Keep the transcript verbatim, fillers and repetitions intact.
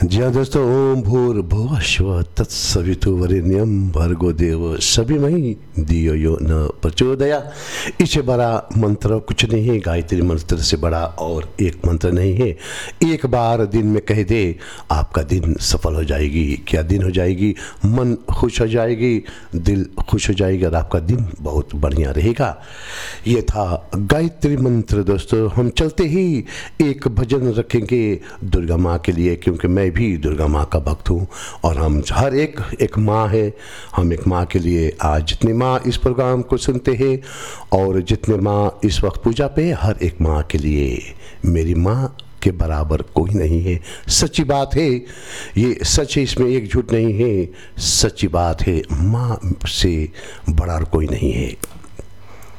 जी हाँ दोस्तों, ओम भूर्भुवः स्वः तत्सवितुर्वरेण्यं भर्गो देवो सवितुर्वरेण्यं धियो यो न प्रचोदयात्। इससे बड़ा मंत्र कुछ नहीं है, गायत्री मंत्र से बड़ा और एक मंत्र नहीं है। एक बार दिन में कह दे, आपका दिन सफल हो जाएगी। क्या दिन हो जाएगी? मन खुश हो जाएगी, दिल खुश हो जाएगी और आपका दिन बहुत बढ़िया रहेगा। ये था गायत्री मंत्र। दोस्तों, हम चलते ही एक भजन रखेंगे दुर्गा माँ के लिए, क्योंकि मैं भी दुर्गा माँ का भक्त हूँ और हम हर एक एक माँ है। हम एक माँ के लिए, आज जितने माँ इस प्रोग्राम को सुनते हैं और जितने माँ इस वक्त पूजा पे, हर एक माँ के लिए, मेरी माँ के बराबर कोई नहीं है। सच्ची बात है, ये सच है, इसमें एक झूठ नहीं है। सच्ची बात है, माँ से बड़ा कोई नहीं है।